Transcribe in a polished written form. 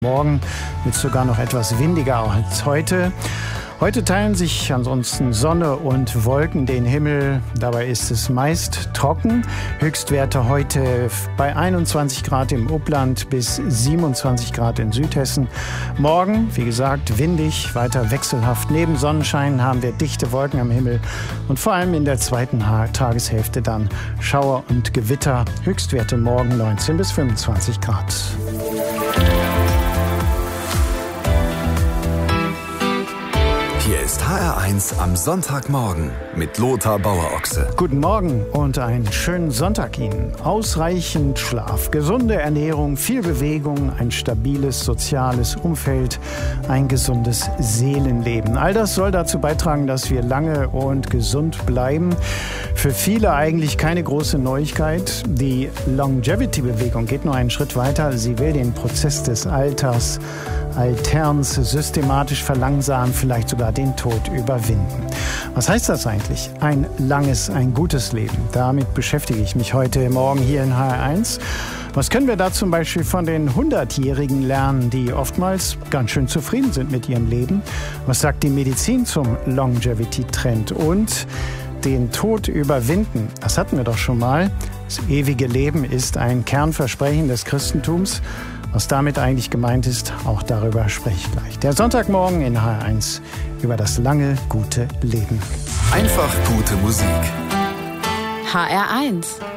Morgen wird es sogar noch etwas windiger als heute. Heute teilen sich ansonsten Sonne und Wolken den Himmel. Dabei ist es meist trocken. Höchstwerte heute bei 21 Grad im Upland bis 27 Grad in Südhessen. Morgen, wie gesagt, windig, weiter wechselhaft. Neben Sonnenschein haben wir dichte Wolken am Himmel und vor allem in der zweiten Tageshälfte dann Schauer und Gewitter. Höchstwerte morgen 19 bis 25 Grad. Hier ist HR1 am Sonntagmorgen mit Lothar Bauer-Ochse. Guten Morgen und einen schönen Sonntag Ihnen. Ausreichend Schlaf, gesunde Ernährung, viel Bewegung, ein stabiles soziales Umfeld, ein gesundes Seelenleben. All das soll dazu beitragen, dass wir lange und gesund bleiben. Für viele eigentlich keine große Neuigkeit. Die Longevity-Bewegung geht noch einen Schritt weiter. Sie will den Prozess des Alterns systematisch verlangsamen, vielleicht sogar den Tod überwinden. Was heißt das eigentlich? Ein langes, ein gutes Leben. Damit beschäftige ich mich heute Morgen hier in HR1. Was können wir da zum Beispiel von den 100-Jährigen lernen, die oftmals ganz schön zufrieden sind mit ihrem Leben? Was sagt die Medizin zum Longevity-Trend? Und den Tod überwinden, das hatten wir doch schon mal. Das ewige Leben ist ein Kernversprechen des Christentums. Was damit eigentlich gemeint ist, auch darüber spreche ich gleich. Der Sonntagmorgen in HR1 über das lange, gute Leben. Einfach gute Musik. HR1